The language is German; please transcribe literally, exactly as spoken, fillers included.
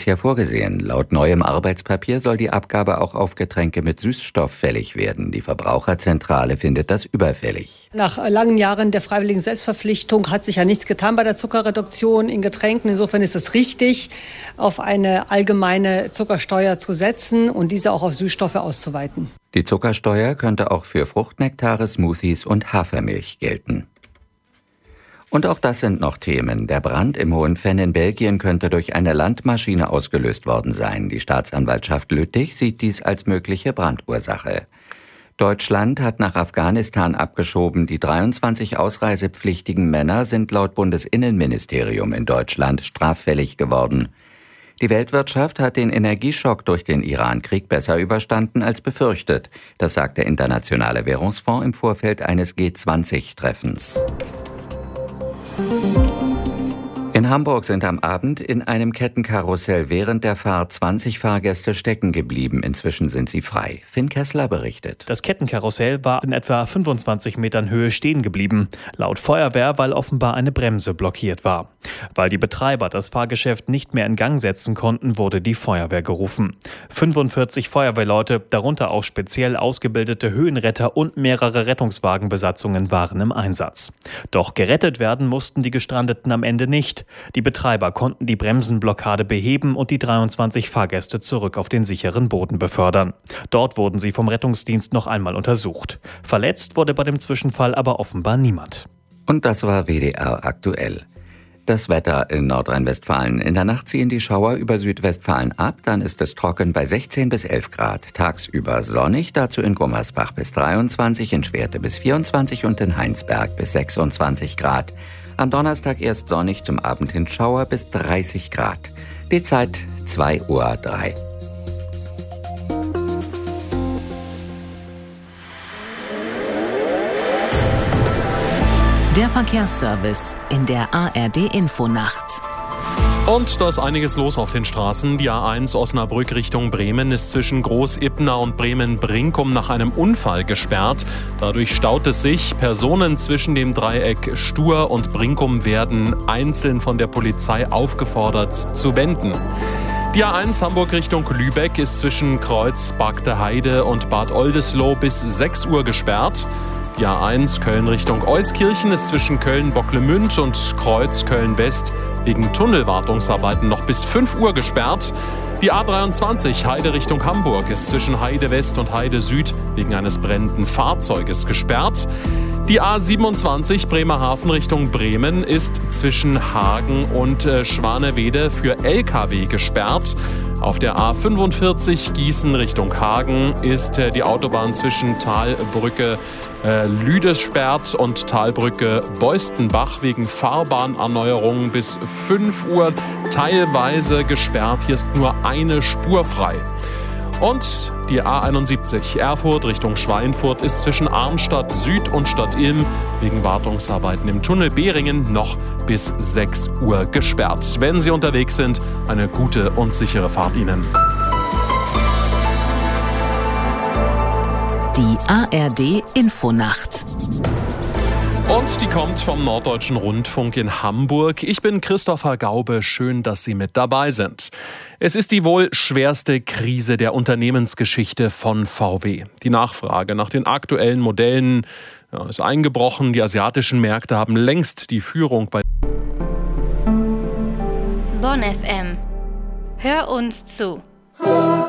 bisher vorgesehen. Laut neuem Arbeitspapier soll die Abgabe auch auf Getränke mit Süßstoff fällig werden. Die Verbraucherzentrale findet das überfällig. Nach langen Jahren der freiwilligen Selbstverpflichtung hat sich ja nichts getan bei der Zuckerreduktion in Getränken. Insofern ist es richtig, auf eine allgemeine Zuckersteuer zu setzen und diese auch auf Süßstoffe auszuweiten. Die Zuckersteuer könnte auch für Fruchtnektare, Smoothies und Hafermilch gelten. Und auch das sind noch Themen. Der Brand im Hohenfenn in Belgien könnte durch eine Landmaschine ausgelöst worden sein. Die Staatsanwaltschaft Lüttich sieht dies als mögliche Brandursache. Deutschland hat nach Afghanistan abgeschoben. Die dreiundzwanzig ausreisepflichtigen Männer sind laut Bundesinnenministerium in Deutschland straffällig geworden. Die Weltwirtschaft hat den Energieschock durch den Iran-Krieg besser überstanden als befürchtet. Das sagt der Internationale Währungsfonds im Vorfeld eines G zwanzig Treffens. In Hamburg sind am Abend in einem Kettenkarussell während der Fahrt zwanzig Fahrgäste stecken geblieben. Inzwischen sind sie frei. Finn Kessler berichtet. Das Kettenkarussell war in etwa fünfundzwanzig Metern Höhe stehen geblieben. Laut Feuerwehr, weil offenbar eine Bremse blockiert war. Weil die Betreiber das Fahrgeschäft nicht mehr in Gang setzen konnten, wurde die Feuerwehr gerufen. fünfundvierzig Feuerwehrleute, darunter auch speziell ausgebildete Höhenretter und mehrere Rettungswagenbesatzungen waren im Einsatz. Doch gerettet werden mussten die Gestrandeten am Ende nicht. Die Betreiber konnten die Bremsenblockade beheben und die dreiundzwanzig Fahrgäste zurück auf den sicheren Boden befördern. Dort wurden sie vom Rettungsdienst noch einmal untersucht. Verletzt wurde bei dem Zwischenfall aber offenbar niemand. Und das war W D R aktuell. Das Wetter in Nordrhein-Westfalen. In der Nacht ziehen die Schauer über Südwestfalen ab, dann ist es trocken bei sechzehn bis elf Grad. Tagsüber sonnig, dazu in Gummersbach bis dreiundzwanzig, in Schwerte bis vierundzwanzig und in Heinsberg bis sechsundzwanzig Grad. Am Donnerstag erst sonnig, zum Abend hin Schauer bis dreißig Grad. Die Zeit zwei Uhr drei. Der Verkehrsservice in der A R D-Infonacht. Und da ist einiges los auf den Straßen. Die A eins Osnabrück Richtung Bremen ist zwischen Groß-Ipna und Bremen-Brinkum nach einem Unfall gesperrt. Dadurch staut es sich. Personen zwischen dem Dreieck Stur und Brinkum werden einzeln von der Polizei aufgefordert zu wenden. Die A eins Hamburg Richtung Lübeck ist zwischen Kreuz Bagde Heide und Bad Oldesloe bis sechs Uhr gesperrt. Die A eins Köln Richtung Euskirchen ist zwischen Köln-Bocklemünd und Kreuz Köln-West wegen Tunnelwartungsarbeiten noch bis fünf Uhr gesperrt. Die A dreiundzwanzig Heide Richtung Hamburg ist zwischen Heide West und Heide Süd wegen eines brennenden Fahrzeuges gesperrt. Die A siebenundzwanzig Bremerhaven Richtung Bremen ist zwischen Hagen und äh, Schwanewede für L K W gesperrt. Auf der A fünfundvierzig Gießen Richtung Hagen ist äh, die Autobahn zwischen Talbrücke äh, Lüdesperrt und Talbrücke Beustenbach wegen Fahrbahnerneuerung bis fünf Uhr teilweise gesperrt. Hier ist nur eine Spur frei. Und die A einundsiebzig Erfurt Richtung Schweinfurt ist zwischen Arnstadt Süd und Stadtilm wegen Wartungsarbeiten im Tunnel Behringen noch bis sechs Uhr gesperrt. Wenn Sie unterwegs sind, eine gute und sichere Fahrt Ihnen. Die A R D-Infonacht. Und die kommt vom Norddeutschen Rundfunk in Hamburg. Ich bin Christopher Gaube. Schön, dass Sie mit dabei sind. Es ist die wohl schwerste Krise der Unternehmensgeschichte von V W. Die Nachfrage nach den aktuellen Modellen ja, ist eingebrochen. Die asiatischen Märkte haben längst die Führung bei Bonn F M. Hör uns zu.